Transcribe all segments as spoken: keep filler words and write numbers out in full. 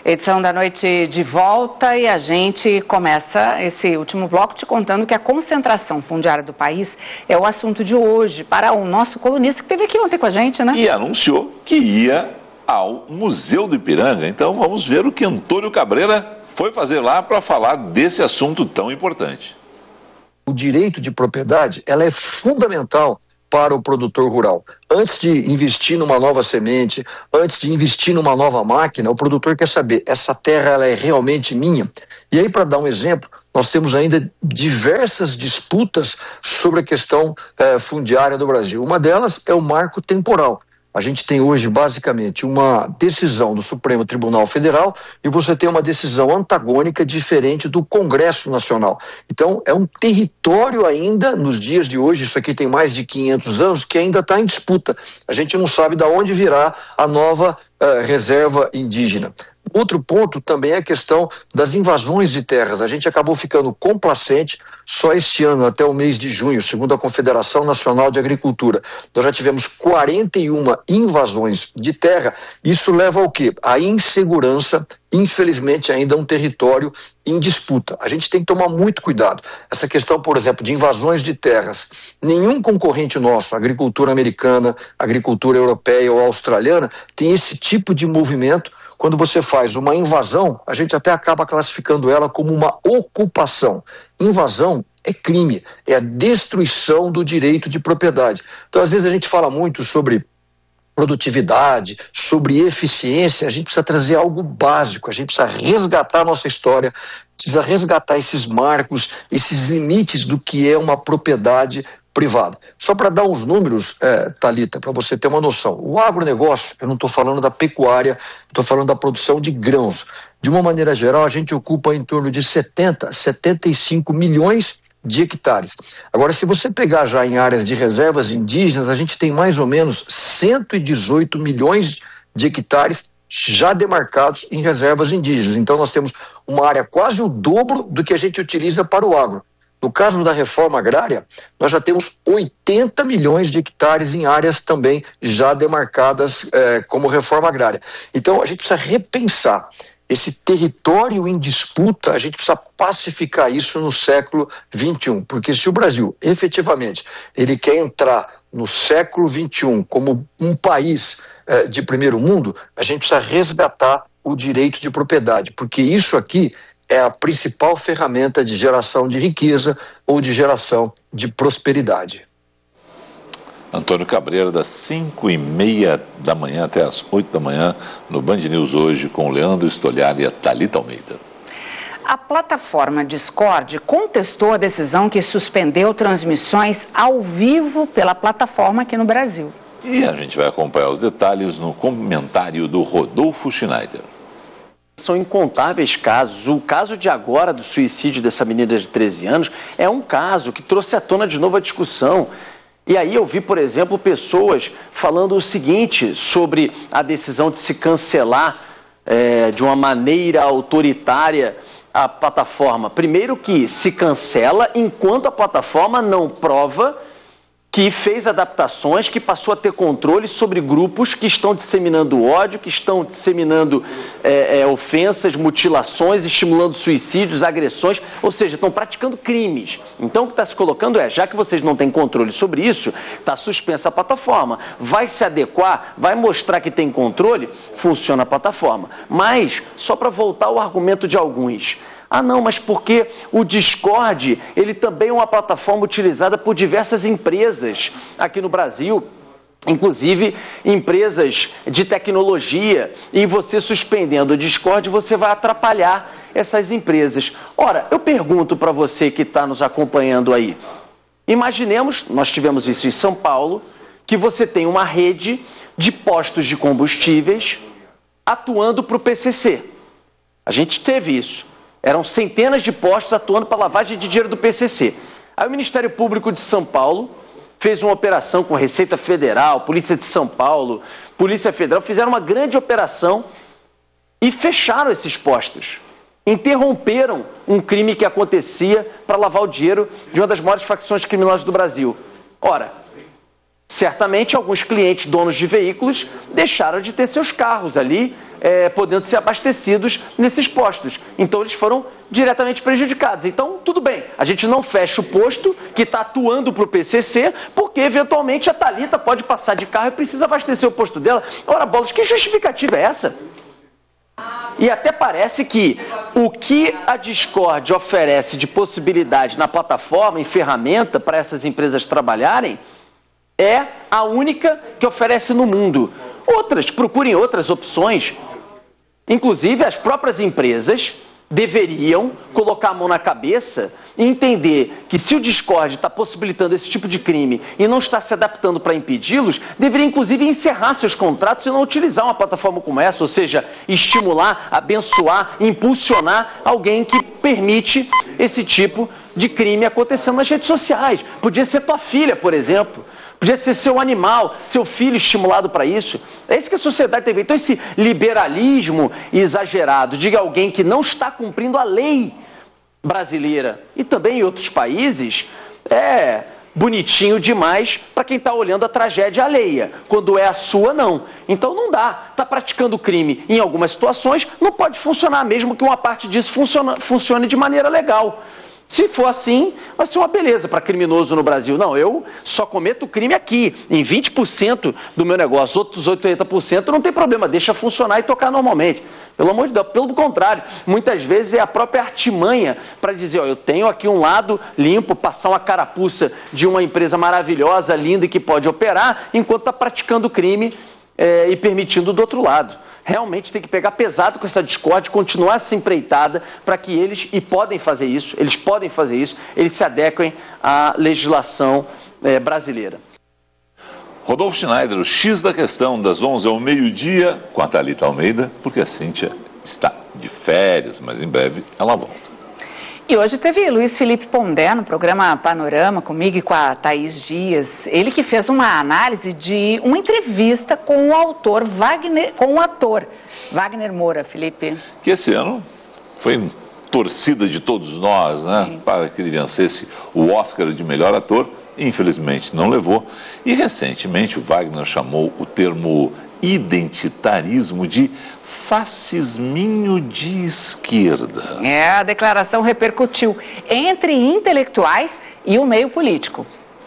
Edição da noite de volta e a gente começa esse último bloco te contando que a concentração fundiária do país é o assunto de hoje para o nosso colunista que esteve aqui ontem com a gente, né? E anunciou que ia ao Museu do Ipiranga. Então vamos ver o que Antônio Cabreira foi fazer lá para falar desse assunto tão importante. O direito de propriedade, ela é fundamental para o produtor rural. Antes de investir numa nova semente, antes de investir numa nova máquina, o produtor quer saber, essa terra ela é realmente minha? E aí, para dar um exemplo, nós temos ainda diversas disputas sobre a questão eh, fundiária do Brasil. Uma delas é o marco temporal. A gente tem hoje, basicamente, uma decisão do Supremo Tribunal Federal e você tem uma decisão antagônica diferente do Congresso Nacional. Então, é um território ainda, nos dias de hoje, isso aqui tem mais de quinhentos anos, que ainda está em disputa. A gente não sabe de onde virá a nova uh, reserva indígena. Outro ponto também é a questão das invasões de terras. A gente acabou ficando complacente só este ano, até o mês de junho, segundo a Confederação Nacional de Agricultura. Nós já tivemos quarenta e uma invasões de terra. Isso leva ao quê? A insegurança, infelizmente, ainda é um território em disputa. A gente tem que tomar muito cuidado. Essa questão, por exemplo, de invasões de terras. Nenhum concorrente nosso, agricultura americana, agricultura europeia ou australiana, tem esse tipo de movimento. Quando você faz uma invasão, a gente até acaba classificando ela como uma ocupação. Invasão é crime, é a destruição do direito de propriedade. Então, às vezes, a gente fala muito sobre produtividade, sobre eficiência, a gente precisa trazer algo básico, a gente precisa resgatar a nossa história, precisa resgatar esses marcos, esses limites do que é uma propriedade privada. Só para dar uns números, é, Thalita, para você ter uma noção. O agronegócio, eu não estou falando da pecuária, estou falando da produção de grãos. De uma maneira geral, a gente ocupa em torno de setenta, setenta e cinco milhões de hectares. Agora, se você pegar já em áreas de reservas indígenas, a gente tem mais ou menos cento e dezoito milhões de hectares já demarcados em reservas indígenas. Então, nós temos uma área quase o dobro do que a gente utiliza para o agro. No caso da reforma agrária, nós já temos oitenta milhões de hectares em áreas também já demarcadas eh, como reforma agrária. Então, a gente precisa repensar esse território em disputa, a gente precisa pacificar isso no século vinte e um, porque se o Brasil, efetivamente, ele quer entrar no século vinte e um como um país eh, de primeiro mundo, a gente precisa resgatar o direito de propriedade, porque isso aqui é a principal ferramenta de geração de riqueza ou de geração de prosperidade. Antônio Cabreira, das cinco e meia da manhã até as oito da manhã, no Band News hoje, com o Leandro Stoliar e a Thalita Almeida. A plataforma Discord contestou a decisão que suspendeu transmissões ao vivo pela plataforma aqui no Brasil. E a gente vai acompanhar os detalhes no comentário do Rodolfo Schneider. São incontáveis casos. O caso de agora do suicídio dessa menina de treze anos é um caso que trouxe à tona de novo a discussão. E aí eu vi, por exemplo, pessoas falando o seguinte sobre a decisão de se cancelar é, de uma maneira autoritária a plataforma. Primeiro que se cancela enquanto a plataforma não prova que fez adaptações, que passou a ter controle sobre grupos que estão disseminando ódio, que estão disseminando é, é, ofensas, mutilações, estimulando suicídios, agressões, ou seja, estão praticando crimes. Então o que está se colocando é, já que vocês não têm controle sobre isso, está suspensa a plataforma. Vai se adequar, vai mostrar que tem controle, funciona a plataforma. Mas, só para voltar ao argumento de alguns, ah não, mas porque o Discord, ele também é uma plataforma utilizada por diversas empresas aqui no Brasil, inclusive empresas de tecnologia, e você suspendendo o Discord, você vai atrapalhar essas empresas. Ora, eu pergunto para você que está nos acompanhando aí, imaginemos, nós tivemos isso em São Paulo, que você tem uma rede de postos de combustíveis atuando para o P C C. A gente teve isso. Eram centenas de postos atuando para lavagem de dinheiro do P C C. Aí o Ministério Público de São Paulo fez uma operação com Receita Federal, Polícia de São Paulo, Polícia Federal, fizeram uma grande operação e fecharam esses postos. Interromperam um crime que acontecia para lavar o dinheiro de uma das maiores facções criminosas do Brasil. Ora, Certamente alguns clientes, donos de veículos, deixaram de ter seus carros ali, é, podendo ser abastecidos nesses postos. Então eles foram diretamente prejudicados. Então, tudo bem, a gente não fecha o posto que está atuando para o P C C, porque eventualmente a Thalita pode passar de carro e precisa abastecer o posto dela. Ora, bolas, que justificativa é essa? E até parece que o que a Discord oferece de possibilidade na plataforma, em ferramenta para essas empresas trabalharem, é a única que oferece no mundo. Outras, procurem outras opções. Inclusive, as próprias empresas deveriam colocar a mão na cabeça e entender que se o Discord está possibilitando esse tipo de crime e não está se adaptando para impedi-los, deveria inclusive encerrar seus contratos e não utilizar uma plataforma como essa, ou seja, estimular, abençoar, impulsionar alguém que permite esse tipo de crime acontecendo nas redes sociais. Podia ser tua filha, por exemplo. Podia ser seu animal, seu filho estimulado para isso. É isso que a sociedade tem feito. Então esse liberalismo exagerado de alguém que não está cumprindo a lei brasileira e também em outros países é bonitinho demais para quem está olhando a tragédia alheia. Quando é a sua, não. Então não dá. Está praticando crime em algumas situações, não pode funcionar, mesmo que uma parte disso funcione, funcione de maneira legal. Se for assim, vai ser uma beleza para criminoso no Brasil. Não, eu só cometo crime aqui, em vinte por cento do meu negócio, outros oitenta por cento não tem problema, deixa funcionar e tocar normalmente. Pelo amor de Deus, pelo contrário, muitas vezes é a própria artimanha para dizer, ó, eu tenho aqui um lado limpo, passar uma carapuça de uma empresa maravilhosa, linda e que pode operar, enquanto está praticando crime é, e permitindo do outro lado. Realmente tem que pegar pesado com essa Discord, continuar essa empreitada para que eles, e podem fazer isso, eles podem fazer isso, eles se adequem à legislação é, brasileira. Rodolfo Schneider, o X da questão, das onze ao meio-dia, com a Thalita Almeida, porque a Cíntia está de férias, mas em breve ela volta. E hoje teve Luiz Felipe Pondé no programa Panorama, comigo e com a Thaís Dias. Ele que fez uma análise de uma entrevista com o autor Wagner, com o ator Wagner Moura, Felipe. Que esse ano foi torcida de todos nós, né? Sim. Para que ele vencesse o Oscar de melhor ator. Infelizmente não levou. E recentemente o Wagner chamou o termo identitarismo de fascisminho de esquerda. É, a declaração repercutiu entre intelectuais e o meio político.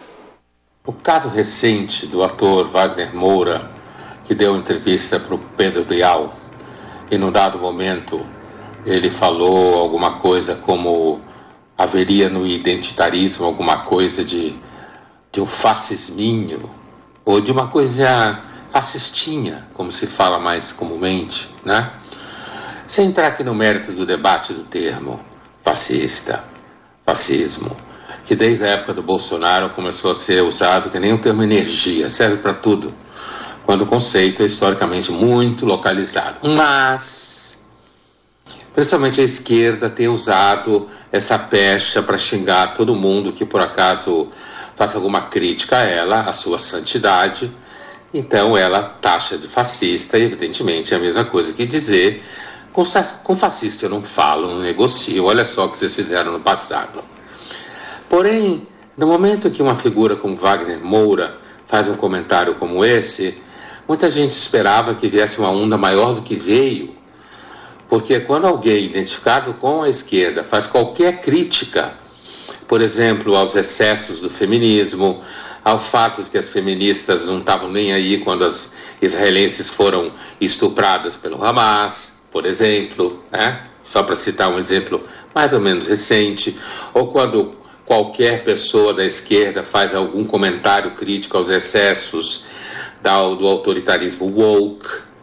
O caso recente do ator Wagner Moura, que deu entrevista para o Pedro Bial, e num dado momento ele falou alguma coisa como haveria no identitarismo alguma coisa de, de um fascisminho, ou de uma coisa fascistinha, como se fala mais comumente, né? Sem entrar aqui no mérito do debate do termo fascista, fascismo, que desde a época do Bolsonaro começou a ser usado que nem o termo energia, serve para tudo, quando o conceito é historicamente muito localizado. Mas, principalmente a esquerda tem usado essa pecha para xingar todo mundo que por acaso faça alguma crítica a ela, a sua santidade. Então ela taxa de fascista, e evidentemente é a mesma coisa que dizer com, com fascista eu não falo, não negocio, olha só o que vocês fizeram no passado. Porém, no momento que uma figura como Wagner Moura faz um comentário como esse, muita gente esperava que viesse uma onda maior do que veio, porque quando alguém identificado com a esquerda faz qualquer crítica, por exemplo, aos excessos do feminismo, ao fato de que as feministas não estavam nem aí quando as israelenses foram estupradas pelo Hamas, por exemplo, né? Só para citar um exemplo mais ou menos recente, ou quando qualquer pessoa da esquerda faz algum comentário crítico aos excessos do autoritarismo woke,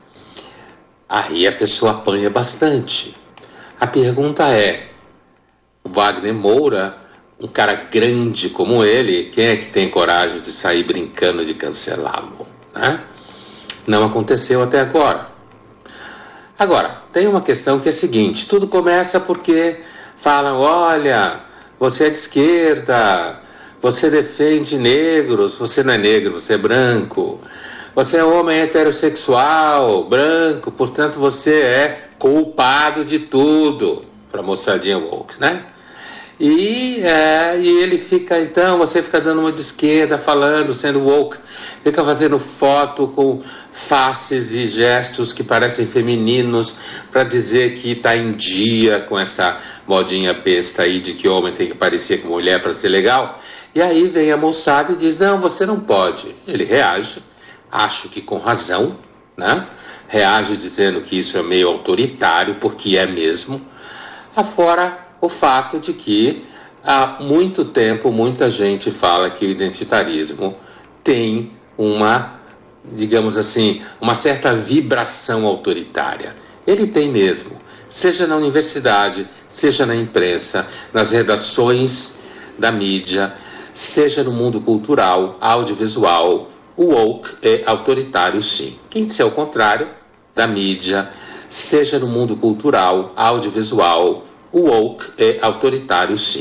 aí a pessoa apanha bastante. A pergunta é, o Wagner Moura, um cara grande como ele, quem é que tem coragem de sair brincando de cancelá-lo, né? Não aconteceu até agora. Agora, tem uma questão que é a seguinte, tudo começa porque falam, olha, você é de esquerda, você defende negros, você não é negro, você é branco, você é homem heterossexual, branco, portanto você é culpado de tudo, para a moçadinha woke, né? E, é, e ele fica, então, você fica dando uma de esquerda, falando, sendo woke, fica fazendo foto com faces e gestos que parecem femininos para dizer que está em dia com essa modinha besta aí de que homem tem que parecer com mulher para ser legal. E aí vem a moçada e diz, não, você não pode. Ele reage, acho que com razão, né? Reage dizendo que isso é meio autoritário, porque é mesmo. Afora o fato de que há muito tempo muita gente fala que o identitarismo tem uma, digamos assim, uma certa vibração autoritária. Ele tem mesmo, seja na universidade, seja na imprensa, nas redações da mídia, seja no mundo cultural, audiovisual, o woke é autoritário sim. Quem disser o contrário, da mídia, seja no mundo cultural, audiovisual, o woke é autoritário sim.